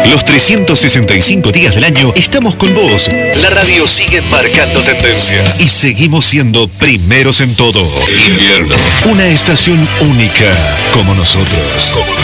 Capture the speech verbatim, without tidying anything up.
Los trescientos sesenta y cinco días del año estamos con vos. La radio sigue marcando tendencia y seguimos siendo primeros en todo. Invierno. Una estación única como nosotros. Como nosotros.